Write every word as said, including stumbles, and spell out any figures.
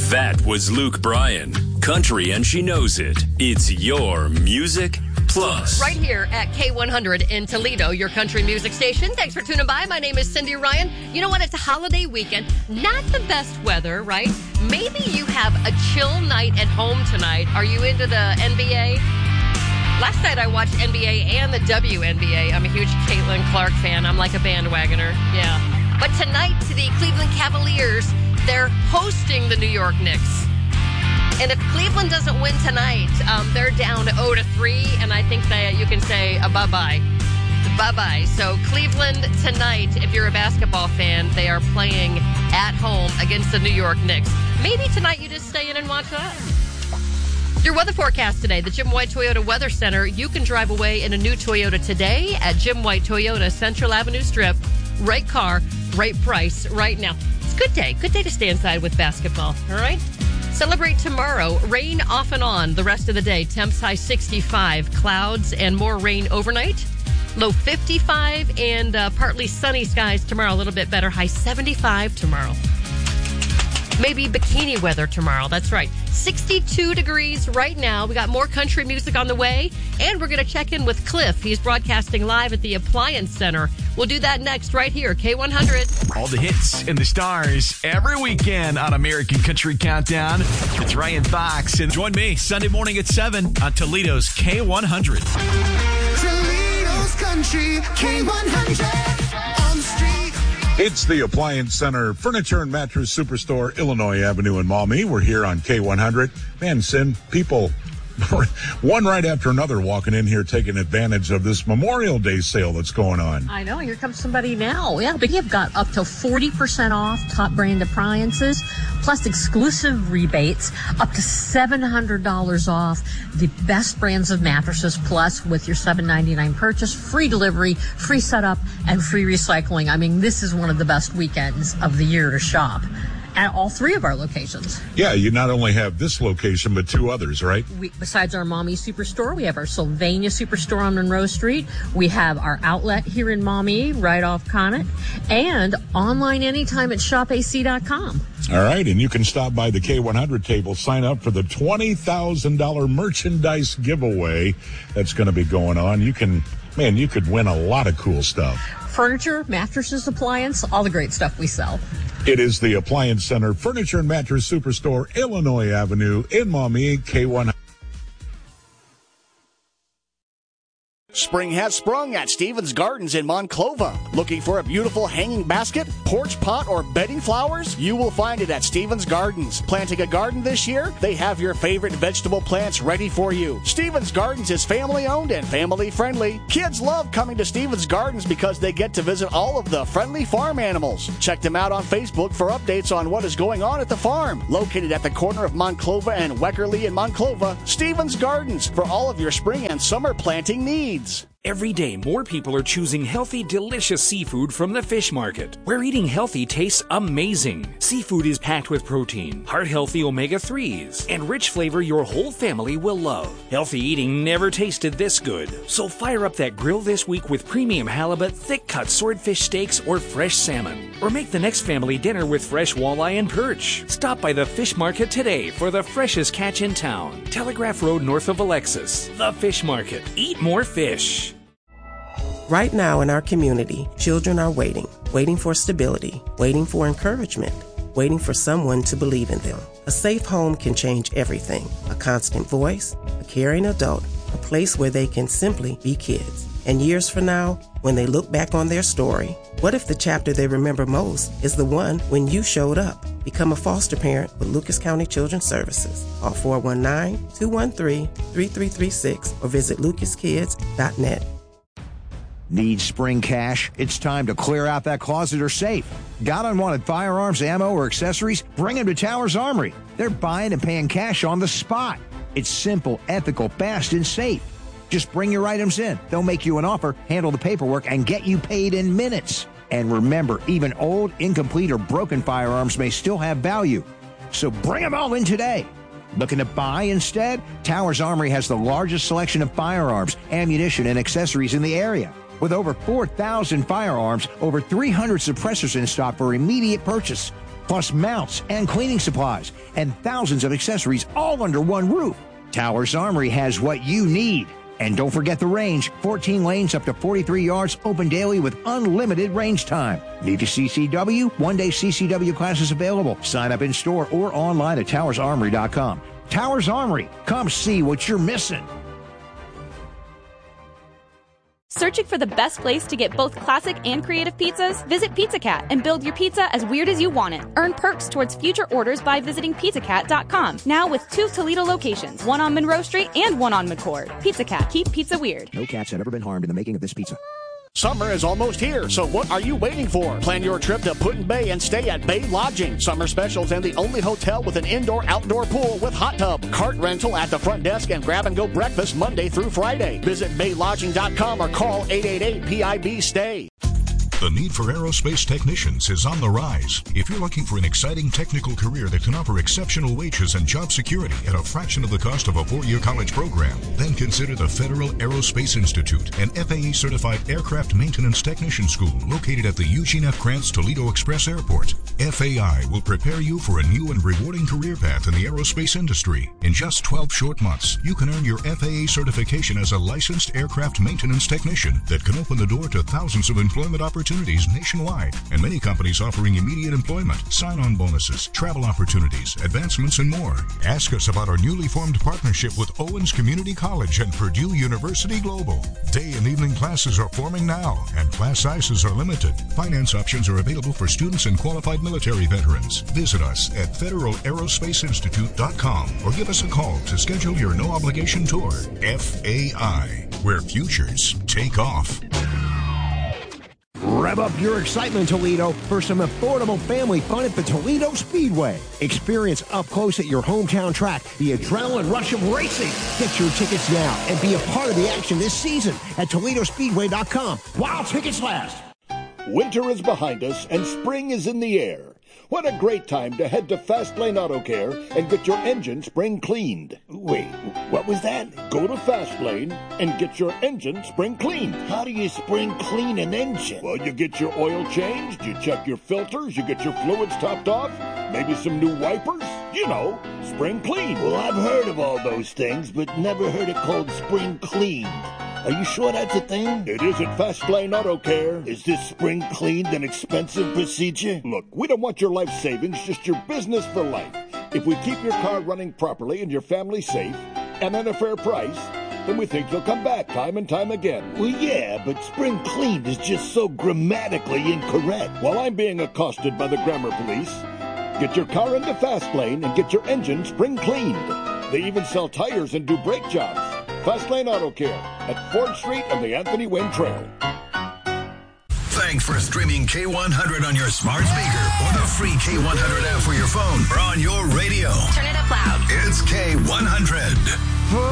That was Luke Bryan. Country and she knows it. It's your Music Plus. Right here at K one hundred in Toledo, your country music station. Thanks for tuning by. My name is Cindy Ryan. You know what? It's a holiday weekend. Not the best weather, right? Maybe you have a chill night at home tonight. Are you into the N B A? Last night I watched N B A and the W N B A. I'm a huge Caitlin Clark fan. I'm like a bandwagoner. Yeah. But tonight, the Cleveland Cavaliers, they're hosting the New York Knicks. And if Cleveland doesn't win tonight, um, they're down oh to three, and I think that you can say a bye-bye. Bye-bye. So Cleveland tonight, if you're a basketball fan, they are playing at home against the New York Knicks. Maybe tonight you just stay in and watch that. Your weather forecast today, the Jim White Toyota Weather Center. You can drive away in a new Toyota today at Jim White Toyota Central Avenue Strip. Right car, right price, right now. It's a good day. Good day to stay inside with basketball, all right? Celebrate tomorrow. Rain off and on the rest of the day. Temps high sixty-five. Clouds and more rain overnight. Low fifty-five and uh, partly sunny skies tomorrow. A little bit better. High seventy-five tomorrow. Maybe bikini weather tomorrow. That's right. sixty-two degrees right now. We got more country music on the way. And we're going to check in with Cliff. He's broadcasting live at the Appliance Center. We'll do that next right here, K one hundred. All the hits and the stars every weekend on American Country Countdown. It's Ryan Fox. And join me Sunday morning at seven on Toledo's K one hundred. Toledo's Country, K one hundred on the street. It's the Appliance Center Furniture and Mattress Superstore, Illinois Avenue in Maumee. We're here on K one hundred. Man, Sin, people, one right after another walking in here taking advantage of this Memorial Day sale that's going on. I know. Here comes somebody now. Yeah, but you've got up to forty percent off top brand appliances, plus exclusive rebates, up to seven hundred dollars off the best brands of mattresses, plus with your seven ninety-nine purchase, free delivery, free setup, and free recycling. I mean, this is one of the best weekends of the year to shop at all three of our locations. Yeah, you not only have this location, but two others, right? We, besides our Maumee Superstore, we have our Sylvania Superstore on Monroe Street. We have our outlet here in Maumee, right off Conant, and online anytime at shop A C dot com. All right, and you can stop by the K one hundred table, sign up for the twenty thousand dollars merchandise giveaway that's going to be going on. You can, man, you could win a lot of cool stuff. Furniture, mattresses, appliance, all the great stuff we sell. It is the Appliance Center Furniture and Mattress Superstore, Illinois Avenue in Maumee, K one hundred. Spring has sprung at Stevens Gardens in Monclova. Looking for a beautiful hanging basket, porch pot, or bedding flowers? You will find it at Stevens Gardens. Planting a garden this year? They have your favorite vegetable plants ready for you. Stevens Gardens is family-owned and family-friendly. Kids love coming to Stevens Gardens because they get to visit all of the friendly farm animals. Check them out on Facebook for updates on what is going on at the farm. Located at the corner of Monclova and Weckerly in Monclova, Stevens Gardens for all of your spring and summer planting needs. Every day, more people are choosing healthy, delicious seafood from the fish market, where eating healthy tastes amazing. Seafood is packed with protein, heart-healthy omega threes, and rich flavor your whole family will love. Healthy eating never tasted this good. So fire up that grill this week with premium halibut, thick-cut swordfish steaks, or fresh salmon. Or make the next family dinner with fresh walleye and perch. Stop by the fish market today for the freshest catch in town. Telegraph Road north of Alexis. The Fish Market. Eat more fish. Right now in our community, children are waiting, waiting for stability, waiting for encouragement, waiting for someone to believe in them. A safe home can change everything. A constant voice, a caring adult, a place where they can simply be kids. And years from now, when they look back on their story, what if the chapter they remember most is the one when you showed up? Become a foster parent with Lucas County Children's Services. Call four one nine, two one three, three three three six or visit lucas kids dot net. Need spring cash? It's time to clear out that closet or safe. Got unwanted firearms, ammo, or accessories? Bring them to Towers Armory. They're buying and paying cash on the spot. It's simple, ethical, fast, and safe. Just bring your items in. They'll make you an offer, handle the paperwork, and get you paid in minutes. And remember, even old, incomplete, or broken firearms may still have value. So bring them all in today. Looking to buy instead? Towers Armory has the largest selection of firearms, ammunition, and accessories in the area. With over four thousand firearms, over three hundred suppressors in stock for immediate purchase. plus mounts and cleaning supplies, and thousands of accessories all under one roof. Towers Armory has what you need. And don't forget the range, fourteen lanes up to forty-three yards, open daily with unlimited range time. Need a C C W? One-day C C W classes available. Sign up in store or online at towers armory dot com. Towers Armory, come see what you're missing. Searching for the best place to get both classic and creative pizzas? Visit Pizza Cat and build your pizza as weird as you want it. Earn perks towards future orders by visiting pizza cat dot com. Now with two Toledo locations, one on Monroe Street and one on McCord. Pizza Cat, keep pizza weird. No cats have ever been harmed in the making of this pizza. Summer is almost here, so what are you waiting for? Plan your trip to Put in Bay and stay at Bay Lodging. Summer specials and the only hotel with an indoor-outdoor pool with hot tub. Cart rental at the front desk and grab-and-go breakfast Monday through Friday. Visit bay lodging dot com or call eight eight eight P I B stay. The need for aerospace technicians is on the rise. If you're looking for an exciting technical career that can offer exceptional wages and job security at a fraction of the cost of a four-year college program, then consider the Federal Aerospace Institute, an F A A-certified aircraft maintenance technician school located at the Eugene F. Krantz Toledo Express Airport. F A I will prepare you for a new and rewarding career path in the aerospace industry. In just twelve short months, you can earn your F A A certification as a licensed aircraft maintenance technician that can open the door to thousands of employment opportunities nationwide, and many companies offering immediate employment, sign-on bonuses, travel opportunities, advancements, and more. Ask us about our newly formed partnership with Owens Community College and Purdue University Global. Day and evening classes are forming now, and class sizes are limited. Finance options are available for students and qualified military veterans. Visit us at federal aerospace institute dot com or give us a call to schedule your no-obligation tour. F A I, where futures take off. Rev up your excitement, Toledo, for some affordable family fun at the Toledo Speedway. Experience up close at your hometown track the adrenaline rush of racing. Get your tickets now and be a part of the action this season at toledo speedway dot com while tickets last. Winter is behind us and spring is in the air. What a great time to head to Fastlane Auto Care and get your engine spring cleaned. Wait, what was that? Go to Fastlane and get your engine spring cleaned. How do you spring clean an engine? Well, you get your oil changed, you check your filters, you get your fluids topped off, maybe some new wipers. You know, spring clean. Well, I've heard of all those things, but never heard it called spring cleaned. Are you sure that's a thing? It is at Fastlane Auto Care. Is this spring cleaned an expensive procedure? Look, we don't want your life savings, just your business for life. If we keep your car running properly and your family safe, and at a fair price, then we think you'll come back time and time again. Well, yeah, but spring cleaned is just so grammatically incorrect. While I'm being accosted by the grammar police, get your car into Fastlane and get your engine spring cleaned. They even sell tires and do brake jobs. Fastlane Auto Care at Ford Street and the Anthony Wayne Trail. Thanks for streaming K one hundred on your smart speaker or the free K one hundred app for your phone or on your radio. Turn it up loud. It's K one hundred.